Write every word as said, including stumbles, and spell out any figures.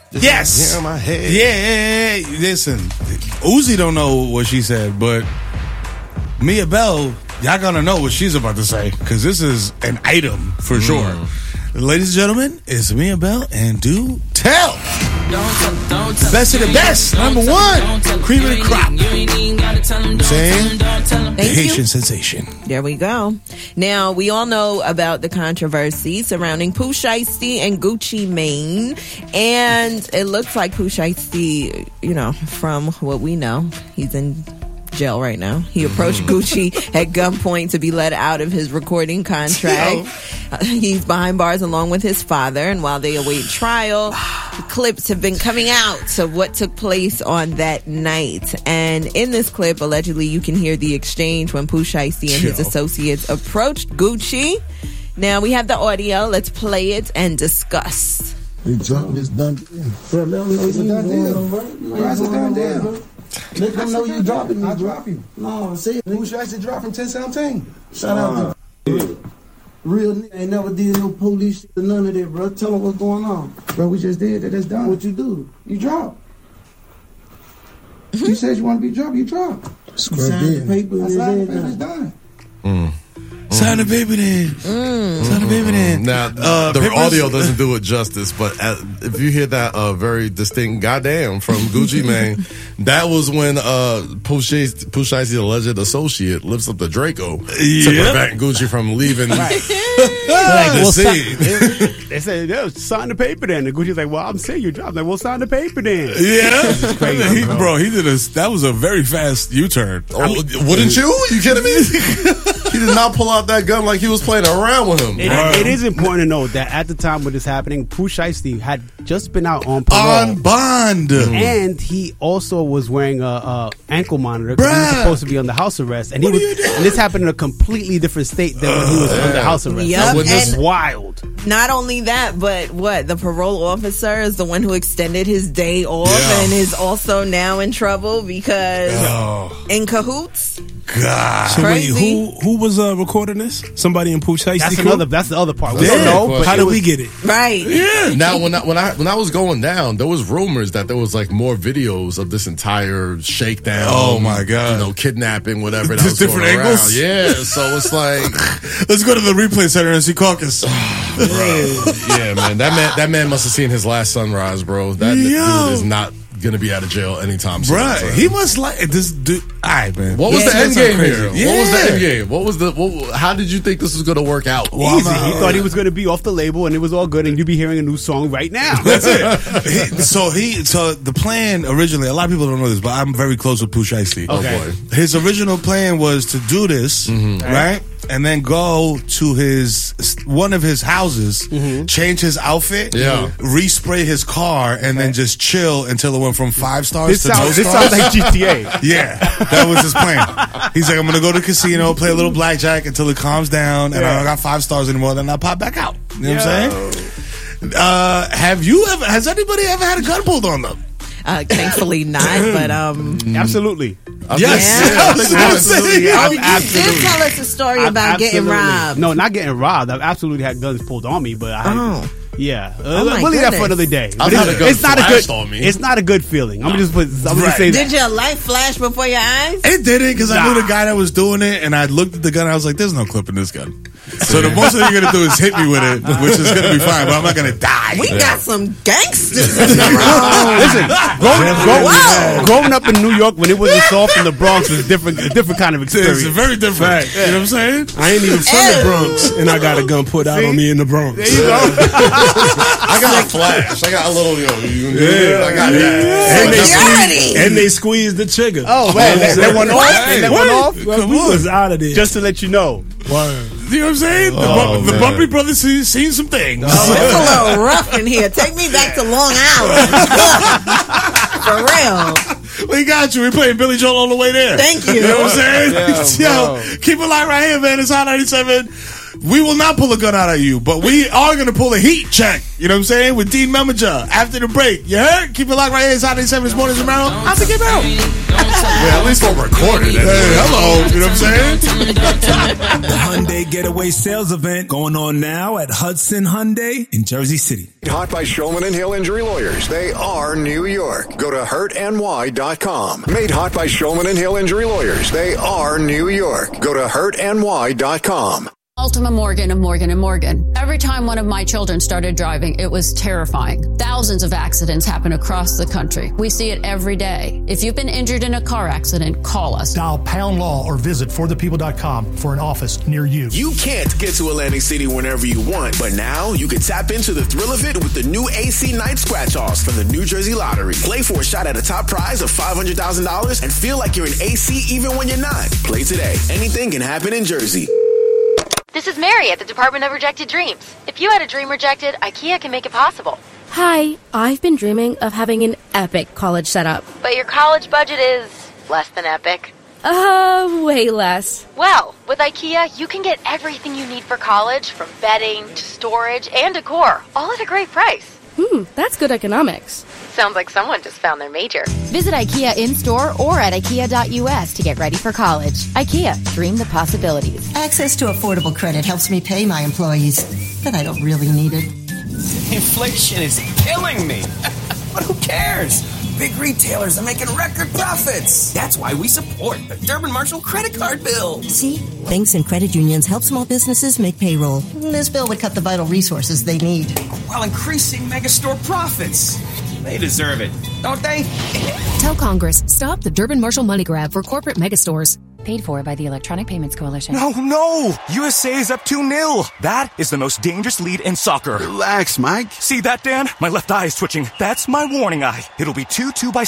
Yes. In my head. Yeah, yeah, yeah. Listen, Uzi don't know what she said, but Mia Bell, y'all gonna know what she's about to say because this is an item for mm. sure. Ladies and gentlemen, it's Mia Bell and Do Tell. Best of the best, number one, cream of the crop. Saying the Haitian sensation. There we go. Now, we all know about the controversy surrounding Pooh Shiesty and Gucci Mane. And it looks like Pooh Shiesty, you know, from what we know, he's in jail right now. He approached Gucci at gunpoint to be let out of his recording contract. Uh, he's behind bars along with his father, and while they await trial, clips have been coming out of what took place on that night. And in this clip, allegedly, you can hear the exchange when Pooh Shiesty and his associates approached Gucci. Now, we have the audio. Let's play it and discuss. They dropped this done. Bro, let them know it's a done deal. Why is it done deal? Let them know you dropping me. I drop you. No, see it. Who should actually drop from ten seventeen? Shout out to real nigga. Ain't never did no police shit or none of that, bro. Tell them what's going on. Bro, we just did that. That's done. What you do? You drop. You said you want to be dropped. You drop. Scrub the paper. I signed the paper. It's done. Mm. Sign the paper then. Mm. Sign the paper then. Now, uh, the papers? Audio doesn't do it justice, but as, if you hear that uh, very distinct goddamn from Gucci Mane, that was when uh, Pooh Shiesty's alleged associate lifts up the Draco yep. to prevent Gucci from leaving. Right. like, the well, scene. Sign, they said, yeah, sign the paper then. And Gucci's like, well, I'm saying you dropped. Like, well, sign the paper then. Yeah. Crazy, he, bro. bro, he did a, that was a very fast U-turn. Oh, I mean, wouldn't you? You kidding me? He did not pull out that gun like he was playing around with him. It, right. it is important to note that at the time when this happening, Pooh Shiesty had just been out on parole. On bond. And he also was wearing a, a ankle monitor because he was supposed to be under house arrest. And, he was, and this happened in a completely different state than when he was uh, under house arrest. Yep. When this wild. Not only that, but what? The parole officer is the one who extended his day off yeah. and is also now in trouble because oh. in cahoots. God. So wait, who who was uh, recording this? Somebody in Pooh Shiesty? That's another. That's the other part. We don't know. How did we get it? Right. Yeah. Now, when I, when I when I was going down, there was rumors that there was like more videos of this entire shakedown. Oh my God! You know, kidnapping, whatever. That Just was different going angles. Around. Yeah. So it's like, let's go to the replay center and see Caucus. Yeah, man. That man. That man must have seen his last sunrise, bro. That Yo. dude is not gonna be out of jail anytime soon. Right. He must like this dude. All right, man. What was yeah, the end game here? Yeah. What was the end game? What was the? What, how did you think this was gonna work out? Well, Easy. He thought he was gonna be off the label and it was all good, and you'd be hearing a new song right now. That's it. he, so he. So the plan originally, a lot of people don't know this, but I'm very close with Pooh Shiesty. Okay. Oh boy. His original plan was to do this, mm-hmm. right? And then go to his one of his houses, mm-hmm. change his outfit, yeah. respray his car, and okay. then just chill until it went from five stars this to sounds, no stars. This sounds like G T A. Yeah, that was his plan. He's like, I'm gonna go to the casino, play a little blackjack until it calms down, and yeah. I don't got five stars anymore. Then I pop back out. You know Yo. what I'm saying? Uh, have you ever? Has anybody ever had a gun pulled on them? Uh, thankfully not, but um, absolutely. Yes, yeah. yeah. absolutely. Yeah, you absolutely. did tell us a story about getting robbed. No, not getting robbed. I've absolutely had guns pulled on me, but I. Oh. Yeah, uh, oh we'll leave that for another day. I've had a gun it's not a good. On me. It's not a good feeling. I'm just put. I'm right. just say that. Did your light flash before your eyes? It didn't because nah. I knew the guy that was doing it, and I looked at the gun. And I was like, "There's no clip in this gun." So the most thing you're gonna do is hit me with it, which is gonna be fine, but I'm not gonna die. We yeah. got some gangsters. Listen, growing, growing, growing up in New York when it wasn't soft in the Bronx was different. A different kind of experience. It's very different. Right. Yeah. You know what I'm saying? I ain't even from the Bronx, and I got a gun put out See? on me in the Bronx. There you go. I got a flash. I got a little, you know, you, yeah. I got that. Yeah. And, they squeezed, and they squeezed the trigger. Oh man, that, that went off. Hey, that went off. Well, we was out of there. Just to let you know. Word. You know what I'm saying? Oh, the, bump, the man. Bumpy Brothers seen, seen some things. Oh, it's a little rough in here. Take me back to Long Island. For real. We got you. We playing Billy Joel all the way there. Thank you. You know what I'm saying? Yeah, Yo, keep it live right here, man. It's Hot ninety-seven. we will not pull a gun out of you, but we are going to pull a heat check. You know what I'm saying? With Dean Memaja after the break. You heard? Keep it locked right here. It's Hot ninety-seven this morning, Romero. How's it get out? Well, at least we'll record it. Hey, hello. You know what I'm saying? The Hyundai Getaway Sales Event going on now at Hudson Hyundai in Jersey City. Hot by Shulman and Hill Injury Lawyers. They are New York. Go to hurt N Y dot com. Made hot by Shulman and Hill Injury Lawyers. They are New York. Go to hurt N Y dot com. Ultima Morgan of Morgan and Morgan. Every time one of my children started driving, it was terrifying. Thousands of accidents happen across the country. We see it every day. If you've been injured in a car accident, call us. Dial Pound Law or visit for the people dot com for an office near you. You can't get to Atlantic City whenever you want, but now you can tap into the thrill of it with the new A C Night Scratch-Offs from the New Jersey Lottery. Play for a shot at a top prize of five hundred thousand dollars and feel like you're in A C even when you're not. Play today. Anything can happen in Jersey. This is Mary at the Department of Rejected Dreams. If you had a dream rejected, IKEA can make it possible. Hi, I've been dreaming of having an epic college setup. But your college budget is less than epic. Uh, way less. Well, with IKEA, you can get everything you need for college, from bedding to storage and decor, all at a great price. Hmm, that's good economics. Sounds like someone just found their major. Visit IKEA in-store or at ikea dot U S to get ready for college. IKEA, dream the possibilities. Access to affordable credit helps me pay my employees, but I don't really need it. Inflation is killing me. But who cares? Big retailers are making record profits. That's why we support the Durbin Marshall credit card bill. See? Banks and credit unions help small businesses make payroll. This bill would cut the vital resources they need, while increasing megastore profits. They deserve it, don't they? Tell Congress, stop the Durbin Marshall money grab for corporate megastores. Paid for by the Electronic Payments Coalition. No, no! U S A is up two nil. That is the most dangerous lead in soccer. Relax, Mike. See that, Dan? My left eye is twitching. That's my warning eye. It'll be two two by